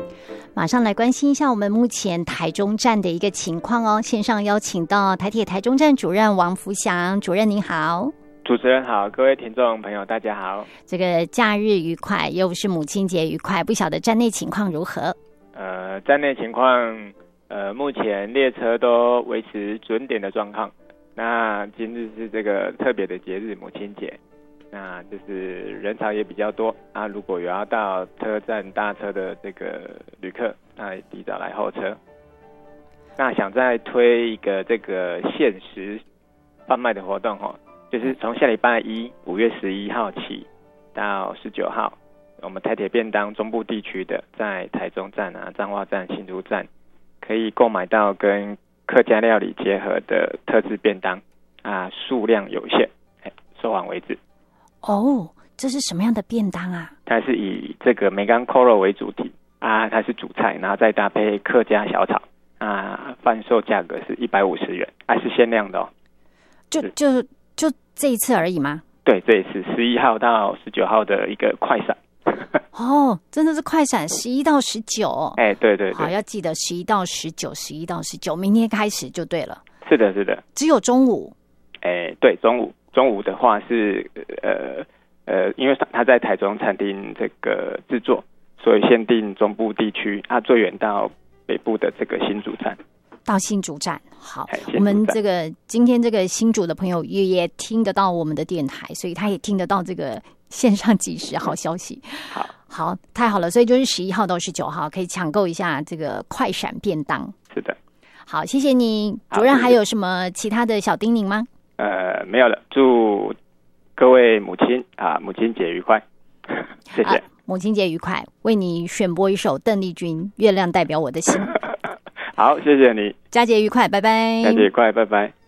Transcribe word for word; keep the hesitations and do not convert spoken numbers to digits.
马上来关心一下我们目前台中站的一个情况哦。线上邀请到台铁台中站主任王福祥主任，您好。 主持人好，各位听众朋友大家好。 这个假日愉快，又是母亲节愉快，不晓得站内情况如何？ 呃，站内情况，呃，目前列车都维持准点的状况。那今日是这个特别的节日，母亲节。那就是人潮也比较多啊，如果有要到车站搭车的这个旅客，那提早来候车。那想再推一个这个限时贩卖的活动哦，就是从下礼拜一五月十一号起到十九号，我们台铁便当中部地区的，在台中站啊、彰化站、新竹站，可以购买到跟客家料理结合的特制便当啊，数量有限，售完为止。 哦，这是什么样的便当啊？ 它是以这个梅干扣肉为主体啊，它是主菜，然后再搭配客家小炒啊，贩售价格是一百五十元，还、啊、是限量的哦。 就就就这一次而已吗？ 对，这一次十一号到十九号的一个快闪。 哦，真的是快闪，十一到十九。 哎，对对对， 好，要记得十一到十九，十一到十九，明天开始就对了。 是的，是的， 只有中午。 哎，对，中午。中午的话是呃呃，因为他在台中餐厅这个制作，所以限定中部地区，啊，最远到北部的这个新竹站。到新竹站，好，我们这个今天这个新竹的朋友也也听得到我们的电台，所以他也听得到这个线上即时好消息。 好， 好，太好了，所以就是十一号到十九号可以抢购一下这个快闪便当。 是的， 好，谢谢你，主任。还有什么其他的小叮咛吗？ 呃，没有了。祝各位母亲啊，母亲节愉快，谢谢、啊。 母亲节愉快，为你选播一首邓丽君《月亮代表我的心》。 好，谢谢你。 佳节愉快，拜拜。 佳节愉快，拜拜。